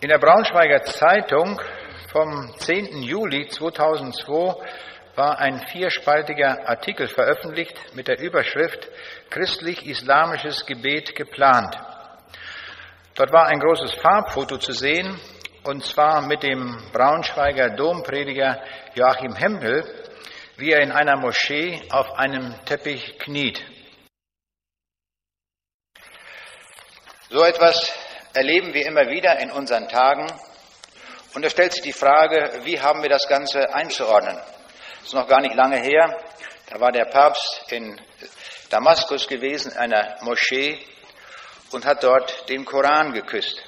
In der Braunschweiger Zeitung vom 10. Juli 2002 war ein 4-spaltiger Artikel veröffentlicht mit der Überschrift Christlich-Islamisches Gebet geplant. Dort war ein großes Farbfoto zu sehen, und zwar mit dem Braunschweiger Domprediger Joachim Hempel, wie er in einer Moschee auf einem Teppich kniet. So etwas erleben wir immer wieder in unseren Tagen. Und da stellt sich die Frage, wie haben wir das Ganze einzuordnen? Das ist noch gar nicht lange her. Da war der Papst in Damaskus gewesen, in einer Moschee, und hat dort den Koran geküsst.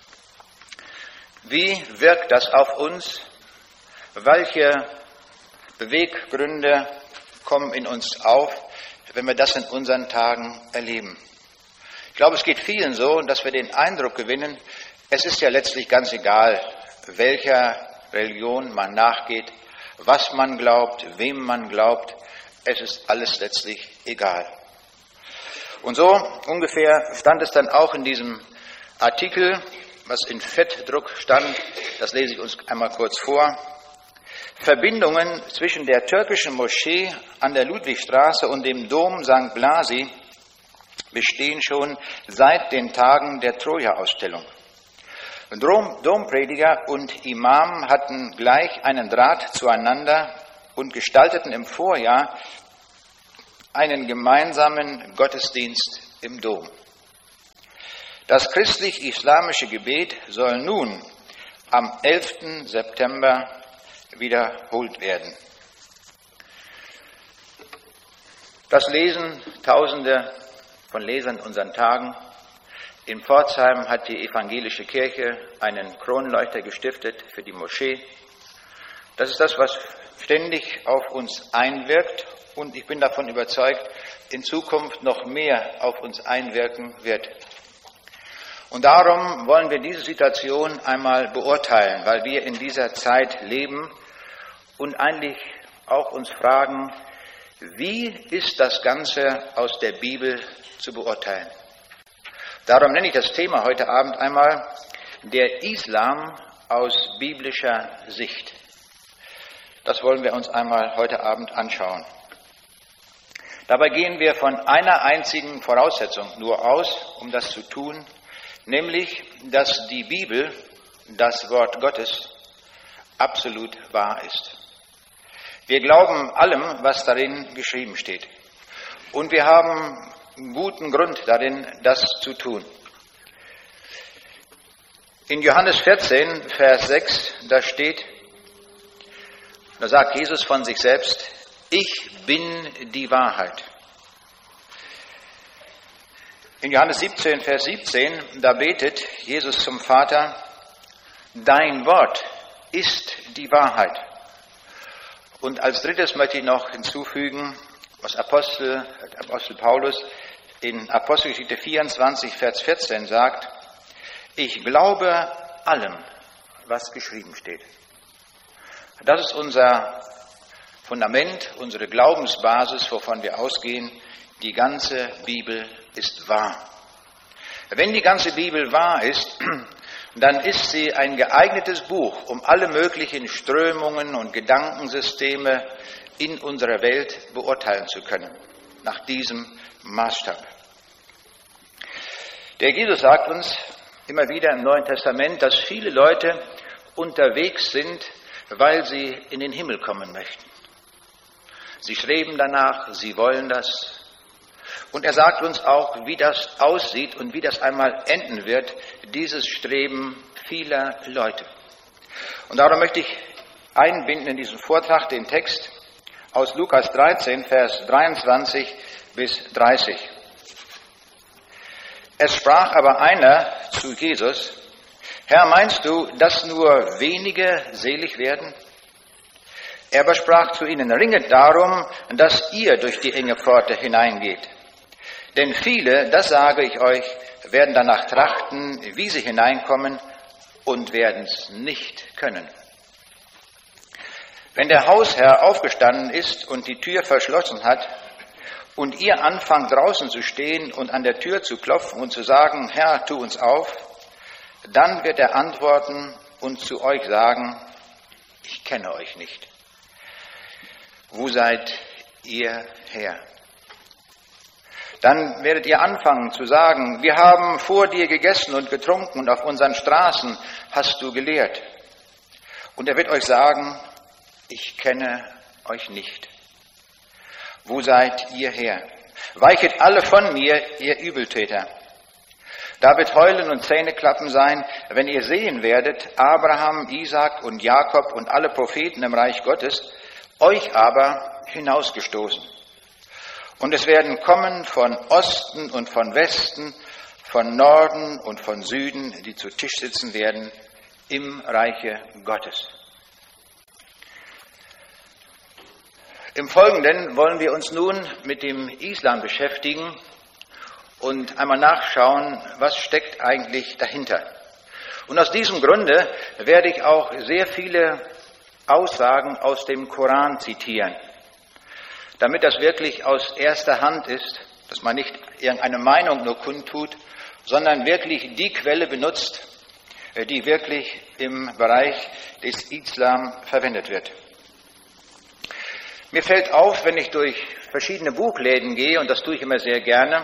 Wie wirkt das auf uns? Welche Beweggründe kommen in uns auf, wenn wir das in unseren Tagen erleben? Ich glaube, es geht vielen so, dass wir den Eindruck gewinnen, es ist ja letztlich ganz egal, welcher Religion man nachgeht, was man glaubt, wem man glaubt, es ist alles letztlich egal. Und so ungefähr stand es dann auch in diesem Artikel, was in Fettdruck stand, das lese ich uns einmal kurz vor. Verbindungen zwischen der türkischen Moschee an der Ludwigstraße und dem Dom St. Blasi bestehen schon seit den Tagen der Troja-Ausstellung. Domprediger und Imam hatten gleich einen Draht zueinander und gestalteten im Vorjahr einen gemeinsamen Gottesdienst im Dom. Das christlich-islamische Gebet soll nun am 11. September wiederholt werden. Das lesen Tausende von Lesern in unseren Tagen. In Pforzheim hat die evangelische Kirche einen Kronleuchter gestiftet für die Moschee. Das ist das, was ständig auf uns einwirkt, und ich bin davon überzeugt, in Zukunft noch mehr auf uns einwirken wird. Und darum wollen wir diese Situation einmal beurteilen, weil wir in dieser Zeit leben und eigentlich auch uns fragen, wie ist das Ganze aus der Bibel zu beurteilen? Darum nenne ich das Thema heute Abend einmal der Islam aus biblischer Sicht. Das wollen wir uns einmal heute Abend anschauen. Dabei gehen wir von einer einzigen Voraussetzung nur aus, um das zu tun, nämlich, dass die Bibel, das Wort Gottes, absolut wahr ist. Wir glauben allem, was darin geschrieben steht. Und wir haben guten Grund darin, das zu tun. In Johannes 14, Vers 6, da steht, da sagt Jesus von sich selbst, ich bin die Wahrheit. In Johannes 17, Vers 17, da betet Jesus zum Vater, dein Wort ist die Wahrheit. Und als drittes möchte ich noch hinzufügen, was Apostel Paulus in Apostelgeschichte 24, Vers 14 sagt, ich glaube allem, was geschrieben steht. Das ist unser Fundament, unsere Glaubensbasis, wovon wir ausgehen, die ganze Bibel ist wahr. Wenn die ganze Bibel wahr ist, dann ist sie ein geeignetes Buch, um alle möglichen Strömungen und Gedankensysteme in unserer Welt beurteilen zu können, nach diesem Maßstab. Der Jesus sagt uns immer wieder im Neuen Testament, dass viele Leute unterwegs sind, weil sie in den Himmel kommen möchten. Sie streben danach, sie wollen das. Und er sagt uns auch, wie das aussieht und wie das einmal enden wird, dieses Streben vieler Leute. Und darum möchte ich einbinden in diesen Vortrag den Text aus Lukas 13, Vers 23 bis 30. Es sprach aber einer zu Jesus, Herr, meinst du, dass nur wenige selig werden? Er aber sprach zu ihnen, ringet darum, dass ihr durch die enge Pforte hineingeht. Denn viele, das sage ich euch, werden danach trachten, wie sie hineinkommen, und werden es nicht können. Wenn der Hausherr aufgestanden ist und die Tür verschlossen hat, und ihr anfangt draußen zu stehen und an der Tür zu klopfen und zu sagen, Herr, tu uns auf, Dann wird er antworten und zu euch sagen, ich kenne euch nicht. Wo seid ihr her? Dann werdet ihr anfangen zu sagen, wir haben vor dir gegessen und getrunken und auf unseren Straßen hast du gelehrt. Und er wird euch sagen, ich kenne euch nicht. Wo seid ihr her? Weichet alle von mir, ihr Übeltäter. Da wird Heulen und Zähneklappen sein, wenn ihr sehen werdet, Abraham, Isaak und Jakob und alle Propheten im Reich Gottes, euch aber hinausgestoßen. Und es werden kommen von Osten und von Westen, von Norden und von Süden, die zu Tisch sitzen werden im Reiche Gottes. Im Folgenden wollen wir uns nun mit dem Islam beschäftigen und einmal nachschauen, was steckt eigentlich dahinter. Und aus diesem Grunde werde ich auch sehr viele Aussagen aus dem Koran zitieren, damit das wirklich aus erster Hand ist, dass man nicht irgendeine Meinung nur kundtut, sondern wirklich die Quelle benutzt, die wirklich im Bereich des Islam verwendet wird. Mir fällt auf, wenn ich durch verschiedene Buchläden gehe, und das tue ich immer sehr gerne,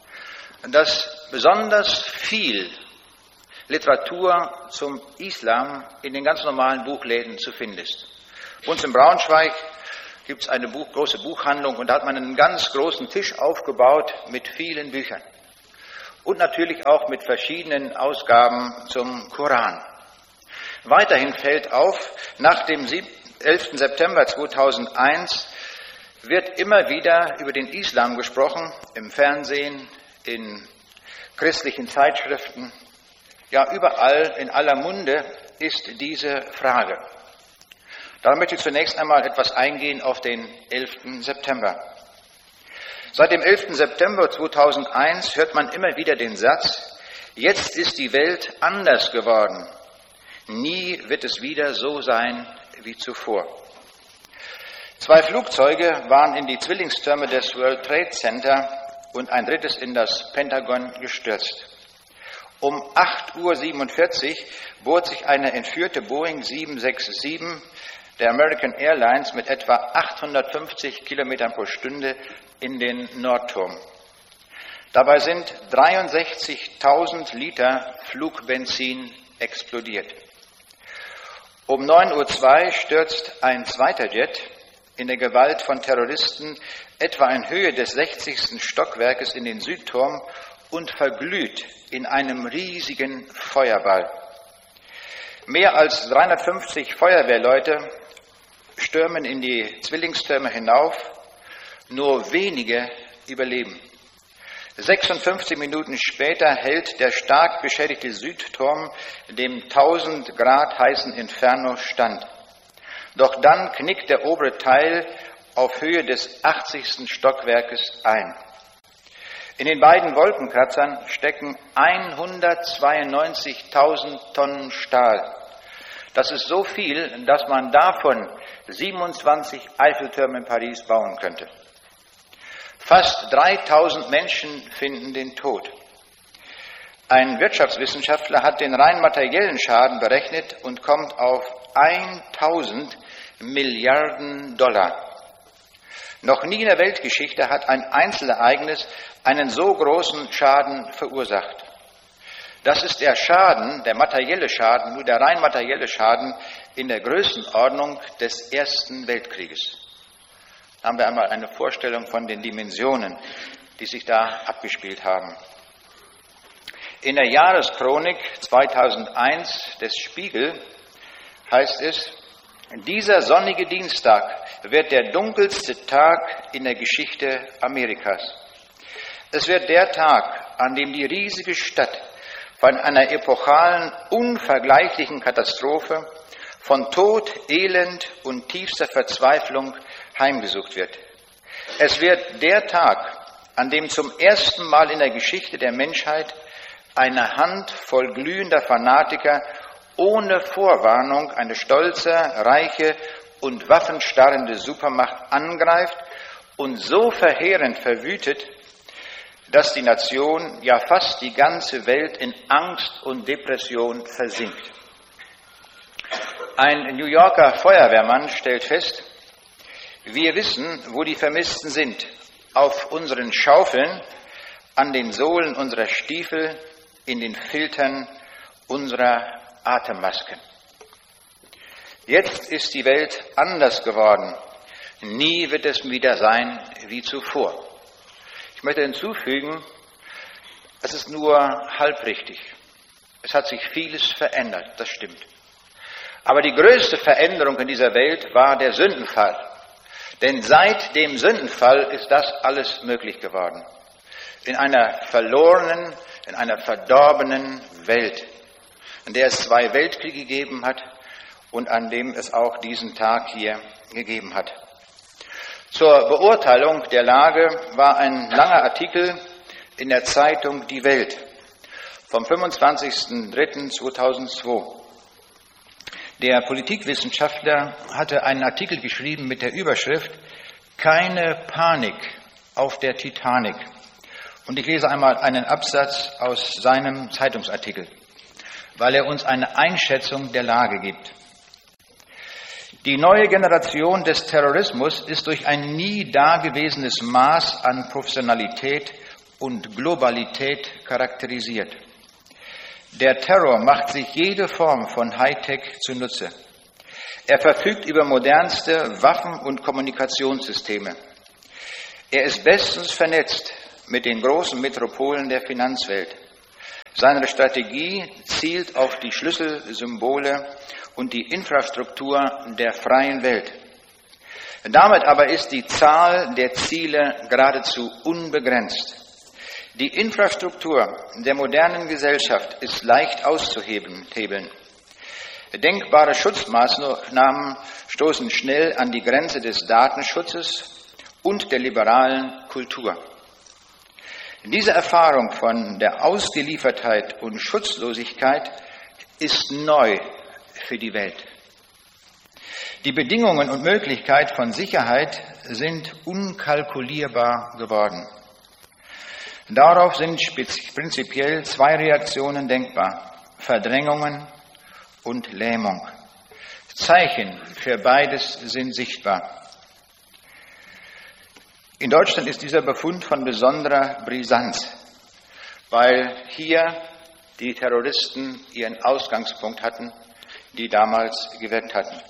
dass besonders viel Literatur zum Islam in den ganz normalen Buchläden zu finden ist. Bei uns in Braunschweig gibt es eine große Buchhandlung und da hat man einen ganz großen Tisch aufgebaut mit vielen Büchern. Und natürlich auch mit verschiedenen Ausgaben zum Koran. Weiterhin fällt auf, nach dem 11. September 2001 wird immer wieder über den Islam gesprochen, im Fernsehen, in christlichen Zeitschriften. Ja, überall, in aller Munde ist diese Frage. Da möchte ich zunächst einmal etwas eingehen auf den 11. September. Seit dem 11. September 2001 hört man immer wieder den Satz, jetzt ist die Welt anders geworden. Nie wird es wieder so sein wie zuvor. 2 Flugzeuge waren in die Zwillingstürme des World Trade Center und ein drittes in das Pentagon gestürzt. Um 8:47 Uhr bohrt sich eine entführte Boeing 767 der American Airlines mit etwa 850 Kilometern pro Stunde in den Nordturm. Dabei sind 63.000 Liter Flugbenzin explodiert. Um 9:02 Uhr stürzt ein zweiter Jet in der Gewalt von Terroristen etwa in Höhe des 60. Stockwerkes in den Südturm und verglüht in einem riesigen Feuerball. Mehr als 350 Feuerwehrleute stürmen in die Zwillingstürme hinauf, nur wenige überleben. 56 Minuten später hält der stark beschädigte Südturm dem 1000 Grad heißen Inferno stand. Doch dann knickt der obere Teil auf Höhe des 80. Stockwerkes ein. In den beiden Wolkenkratzern stecken 192.000 Tonnen Stahl. Das ist so viel, dass man davon 27 Eiffeltürme in Paris bauen könnte. Fast 3.000 Menschen finden den Tod. Ein Wirtschaftswissenschaftler hat den rein materiellen Schaden berechnet und kommt auf 1.000 Milliarden Dollar. Noch nie in der Weltgeschichte hat ein Einzelereignis einen so großen Schaden verursacht. Das ist der Schaden, der materielle Schaden, nur der rein materielle Schaden in der Größenordnung des Ersten Weltkrieges. Da haben wir einmal eine Vorstellung von den Dimensionen, die sich da abgespielt haben. In der Jahreschronik 2001 des Spiegel heißt es, dieser sonnige Dienstag wird der dunkelste Tag in der Geschichte Amerikas. Es wird der Tag, an dem die riesige Stadt von einer epochalen, unvergleichlichen Katastrophe, von Tod, Elend und tiefster Verzweiflung heimgesucht wird. Es wird der Tag, an dem zum ersten Mal in der Geschichte der Menschheit eine Handvoll glühender Fanatiker ohne Vorwarnung eine stolze, reiche und waffenstarrende Supermacht angreift und so verheerend verwütet, dass die Nation, ja fast die ganze Welt in Angst und Depression versinkt. Ein New Yorker Feuerwehrmann stellt fest, wir wissen, wo die Vermissten sind, auf unseren Schaufeln, an den Sohlen unserer Stiefel, in den Filtern unserer Atemmasken. Jetzt ist die Welt anders geworden. Nie wird es wieder sein wie zuvor. Ich möchte hinzufügen, es ist nur halbrichtig. Es hat sich vieles verändert, das stimmt. Aber die größte Veränderung in dieser Welt war der Sündenfall. Denn seit dem Sündenfall ist das alles möglich geworden. In einer verlorenen, in einer verdorbenen Welt, in der es 2 Weltkriege gegeben hat und an dem es auch diesen Tag hier gegeben hat. Zur Beurteilung der Lage war ein langer Artikel in der Zeitung Die Welt vom 25.03.2002. Der Politikwissenschaftler hatte einen Artikel geschrieben mit der Überschrift »Keine Panik auf der Titanic«. Und ich lese einmal einen Absatz aus seinem Zeitungsartikel, weil er uns eine Einschätzung der Lage gibt. Die neue Generation des Terrorismus ist durch ein nie dagewesenes Maß an Professionalität und Globalität charakterisiert. Der Terror macht sich jede Form von Hightech zunutze. Er verfügt über modernste Waffen- und Kommunikationssysteme. Er ist bestens vernetzt mit den großen Metropolen der Finanzwelt. Seine Strategie zielt auf die Schlüsselsymbole und die Infrastruktur der freien Welt. Damit aber ist die Zahl der Ziele geradezu unbegrenzt. Die Infrastruktur der modernen Gesellschaft ist leicht auszuhebeln. Denkbare Schutzmaßnahmen stoßen schnell an die Grenze des Datenschutzes und der liberalen Kultur. Diese Erfahrung von der Ausgeliefertheit und Schutzlosigkeit ist neu für die Welt. Die Bedingungen und Möglichkeit von Sicherheit sind unkalkulierbar geworden. Darauf sind prinzipiell 2 Reaktionen denkbar: Verdrängungen und Lähmung. Zeichen für beides sind sichtbar. In Deutschland ist dieser Befund von besonderer Brisanz, weil hier die Terroristen ihren Ausgangspunkt hatten, die damals gewirkt hatten.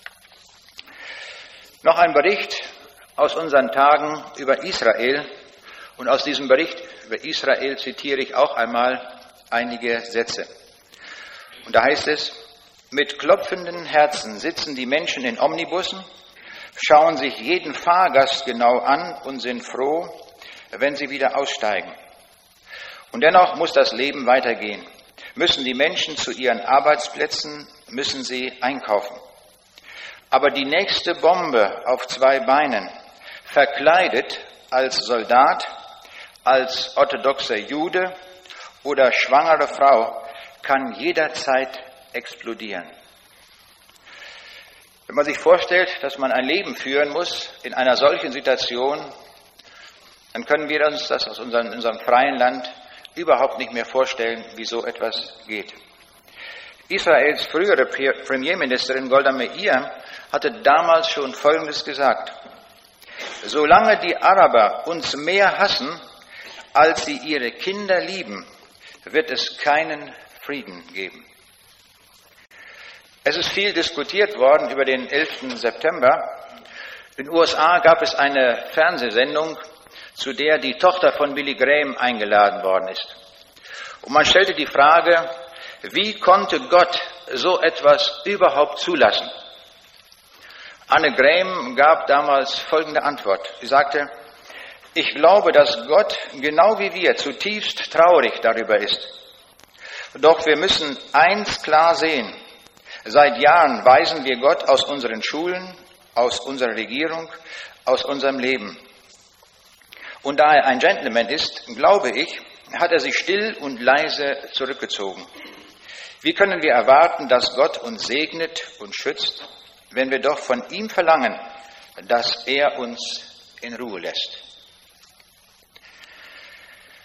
Noch ein Bericht aus unseren Tagen über Israel. Und aus diesem Bericht über Israel zitiere ich auch einmal einige Sätze. Und da heißt es: Mit klopfenden Herzen sitzen die Menschen in Omnibussen, schauen sich jeden Fahrgast genau an und sind froh, wenn sie wieder aussteigen. Und dennoch muss das Leben weitergehen. Müssen die Menschen zu ihren Arbeitsplätzen, müssen sie einkaufen. Aber die nächste Bombe auf 2 Beinen, verkleidet als Soldat, als orthodoxer Jude oder schwangere Frau, kann jederzeit explodieren. Wenn man sich vorstellt, dass man ein Leben führen muss in einer solchen Situation, dann können wir uns das aus unserem freien Land überhaupt nicht mehr vorstellen, wie so etwas geht. Israels frühere Premierministerin Golda Meir hatte damals schon Folgendes gesagt: Solange die Araber uns mehr hassen, als sie ihre Kinder lieben, wird es keinen Frieden geben. Es ist viel diskutiert worden über den 11. September. In den USA gab es eine Fernsehsendung, zu der die Tochter von Billy Graham eingeladen worden ist. Und man stellte die Frage, wie konnte Gott so etwas überhaupt zulassen? Anne Graham gab damals folgende Antwort. Sie sagte: Ich glaube, dass Gott, genau wie wir, zutiefst traurig darüber ist. Doch wir müssen eins klar sehen. Seit Jahren weisen wir Gott aus unseren Schulen, aus unserer Regierung, aus unserem Leben. Und da er ein Gentleman ist, glaube ich, hat er sich still und leise zurückgezogen. Wie können wir erwarten, dass Gott uns segnet und schützt, wenn wir doch von ihm verlangen, dass er uns in Ruhe lässt?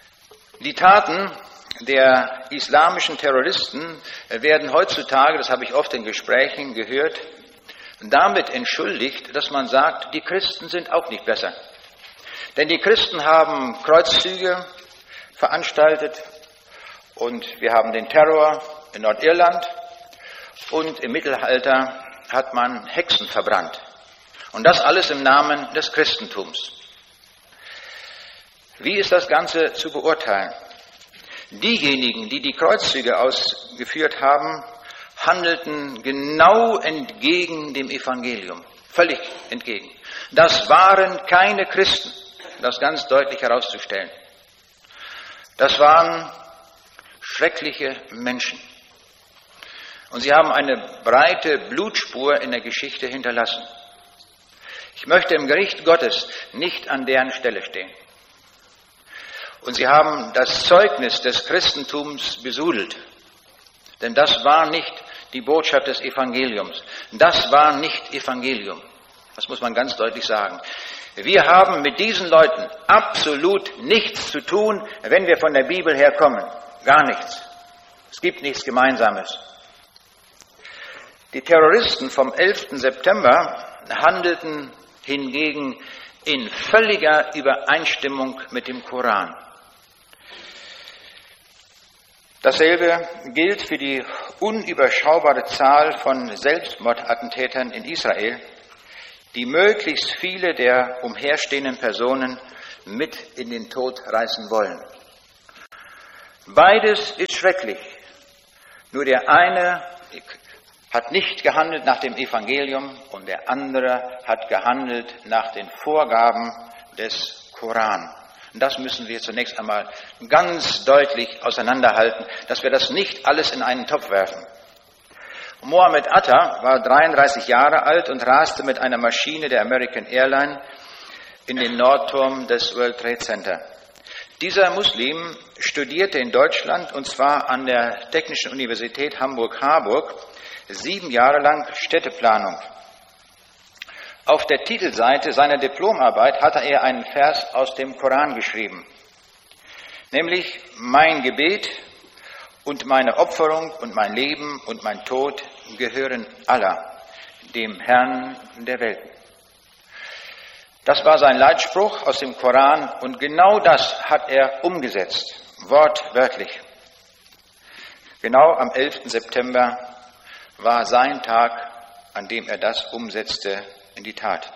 Die Taten der islamischen Terroristen werden heutzutage, das habe ich oft in Gesprächen gehört, damit entschuldigt, dass man sagt, die Christen sind auch nicht besser. Denn die Christen haben Kreuzzüge veranstaltet und wir haben den Terror in Nordirland und im Mittelalter hat man Hexen verbrannt. Und das alles im Namen des Christentums. Wie ist das Ganze zu beurteilen? Diejenigen, die die Kreuzzüge ausgeführt haben, handelten genau entgegen dem Evangelium. Völlig entgegen. Das waren keine Christen, das ganz deutlich herauszustellen. Das waren schreckliche Menschen. Und sie haben eine breite Blutspur in der Geschichte hinterlassen. Ich möchte im Gericht Gottes nicht an deren Stelle stehen. Und sie haben das Zeugnis des Christentums besudelt. Denn das war nicht die Botschaft des Evangeliums. Das war nicht Evangelium. Das muss man ganz deutlich sagen. Wir haben mit diesen Leuten absolut nichts zu tun, wenn wir von der Bibel herkommen. Gar nichts. Es gibt nichts Gemeinsames. Die Terroristen vom 11. September handelten hingegen in völliger Übereinstimmung mit dem Koran. Dasselbe gilt für die unüberschaubare Zahl von Selbstmordattentätern in Israel, die möglichst viele der umherstehenden Personen mit in den Tod reißen wollen. Beides ist schrecklich. Nur der eine hat nicht gehandelt nach dem Evangelium und der andere hat gehandelt nach den Vorgaben des Koran. Und das müssen wir zunächst einmal ganz deutlich auseinanderhalten, dass wir das nicht alles in einen Topf werfen. Mohammed Atta war 33 Jahre alt und raste mit einer Maschine der American Airlines in den Nordturm des World Trade Center. Dieser Muslim studierte in Deutschland, und zwar an der Technischen Universität Hamburg-Harburg, 7 Jahre lang Städteplanung. Auf der Titelseite seiner Diplomarbeit hatte er einen Vers aus dem Koran geschrieben, nämlich: Mein Gebet und meine Opferung und mein Leben und mein Tod gehören Allah, dem Herrn der Welten. Das war sein Leitspruch aus dem Koran und genau das hat er umgesetzt, wortwörtlich. Genau am 11. September war sein Tag, an dem er das umsetzte in die Tat.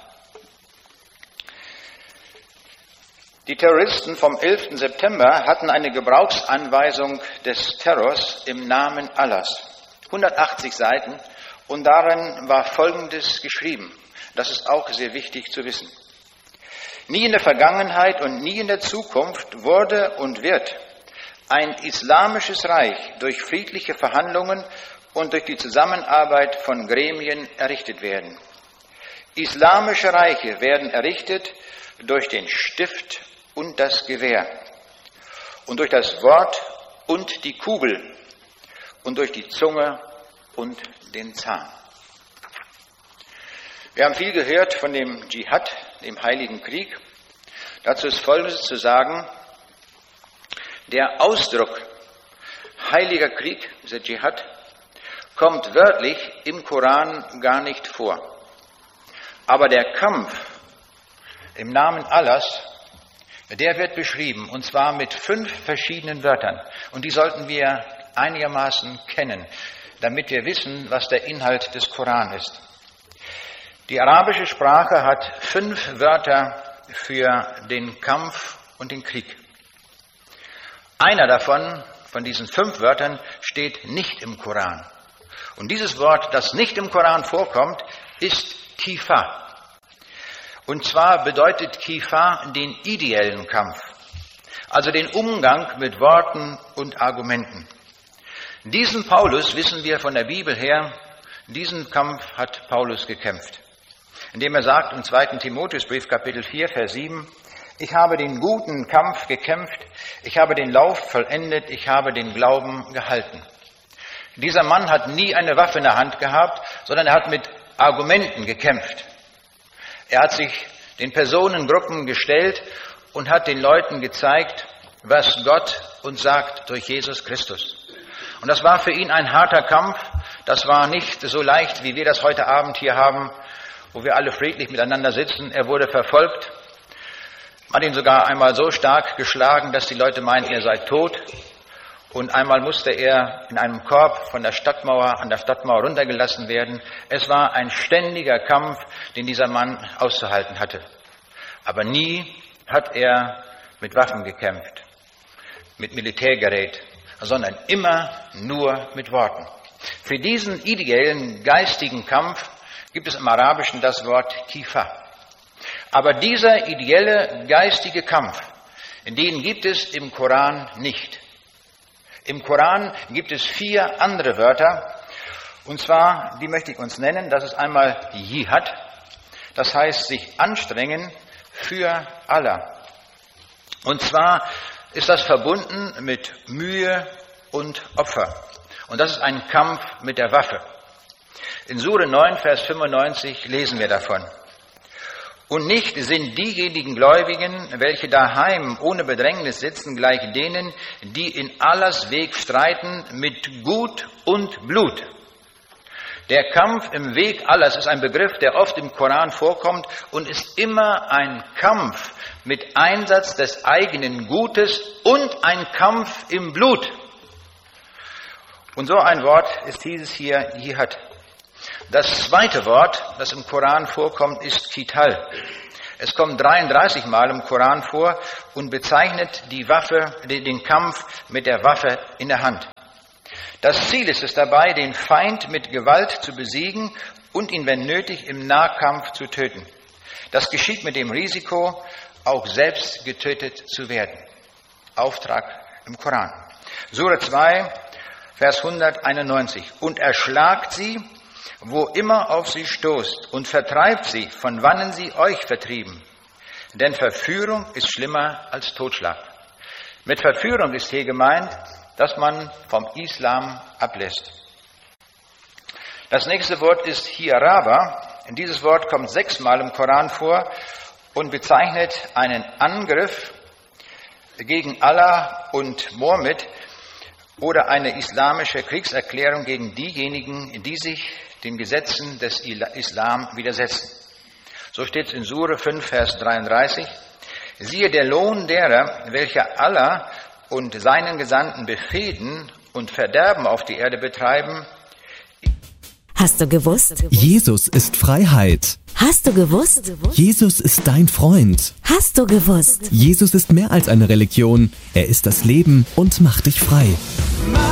Die Terroristen vom 11. September hatten eine Gebrauchsanweisung des Terrors im Namen Allahs. 180 Seiten, und darin war Folgendes geschrieben. Das ist auch sehr wichtig zu wissen. Nie in der Vergangenheit und nie in der Zukunft wurde und wird ein islamisches Reich durch friedliche Verhandlungen und durch die Zusammenarbeit von Gremien errichtet werden. Islamische Reiche werden errichtet durch den Stift und das Gewehr und durch das Wort und die Kugel und durch die Zunge und den Zahn. Wir haben viel gehört von dem Dschihad, dem Heiligen Krieg. Dazu ist Folgendes zu sagen: Der Ausdruck Heiliger Krieg, dieser Dschihad, kommt wörtlich im Koran gar nicht vor. Aber der Kampf im Namen Allahs, der wird beschrieben, und zwar mit 5 verschiedenen Wörtern. Und die sollten wir einigermaßen kennen, damit wir wissen, was der Inhalt des Koran ist. Die arabische Sprache hat 5 Wörter für den Kampf und den Krieg. Einer davon, von diesen 5 Wörtern, steht nicht im Koran. Und dieses Wort, das nicht im Koran vorkommt, ist Kifa. Und zwar bedeutet Kifa den ideellen Kampf, also den Umgang mit Worten und Argumenten. Diesen Paulus, wissen wir von der Bibel her, diesen Kampf hat Paulus gekämpft, indem er sagt im 2. Timotheusbrief, Kapitel 4, Vers 7, ich habe den guten Kampf gekämpft, ich habe den Lauf vollendet, ich habe den Glauben gehalten. Dieser Mann hat nie eine Waffe in der Hand gehabt, sondern er hat mit Argumenten gekämpft. Er hat sich den Personengruppen gestellt und hat den Leuten gezeigt, was Gott uns sagt durch Jesus Christus. Und das war für ihn ein harter Kampf. Das war nicht so leicht, wie wir das heute Abend hier haben, wo wir alle friedlich miteinander sitzen. Er wurde verfolgt. Man hat ihn sogar einmal so stark geschlagen, dass die Leute meinten, er sei tot. Und einmal musste er in einem Korb von der Stadtmauer, an der Stadtmauer runtergelassen werden. Es war ein ständiger Kampf, den dieser Mann auszuhalten hatte. Aber nie hat er mit Waffen gekämpft, mit Militärgerät, sondern immer nur mit Worten. Für diesen ideellen, geistigen Kampf gibt es im Arabischen das Wort Kifa. Aber dieser ideelle, geistige Kampf, den gibt es im Koran nicht. Im Koran gibt es 4 andere Wörter, und zwar, die möchte ich uns nennen. Das ist einmal Jihad, das heißt sich anstrengen für Allah. Und zwar ist das verbunden mit Mühe und Opfer. Und das ist ein Kampf mit der Waffe. In Sure 9, Vers 95 lesen wir davon. Und nicht sind diejenigen Gläubigen, welche daheim ohne Bedrängnis sitzen, gleich denen, die in Allahs Weg streiten mit Gut und Blut. Der Kampf im Weg Allahs ist ein Begriff, der oft im Koran vorkommt und ist immer ein Kampf mit Einsatz des eigenen Gutes und ein Kampf im Blut. Und so ein Wort ist dieses hier Jihad. Das zweite Wort, das im Koran vorkommt, ist Qital. Es kommt 33 Mal im Koran vor und bezeichnet die Waffe, den Kampf mit der Waffe in der Hand. Das Ziel ist es dabei, den Feind mit Gewalt zu besiegen und ihn, wenn nötig, im Nahkampf zu töten. Das geschieht mit dem Risiko, auch selbst getötet zu werden. Auftrag im Koran. Sure 2, Vers 191. Und erschlagt sie, wo immer auf sie stoßt, und vertreibt sie, von wannen sie euch vertrieben. Denn Verführung ist schlimmer als Totschlag. Mit Verführung ist hier gemeint, dass man vom Islam ablässt. Das nächste Wort ist Hiaraba. Dieses Wort kommt 6 Mal im Koran vor und bezeichnet einen Angriff gegen Allah und Mohammed oder eine islamische Kriegserklärung gegen diejenigen, die sich den Gesetzen des Islam widersetzen. So steht es in Sure 5, Vers 33. Siehe, der Lohn derer, welche Allah und seinen Gesandten befehden und Verderben auf die Erde betreiben. Hast du gewusst? Jesus ist Freiheit. Hast du gewusst? Jesus ist dein Freund. Hast du gewusst? Jesus ist mehr als eine Religion. Er ist das Leben und macht dich frei.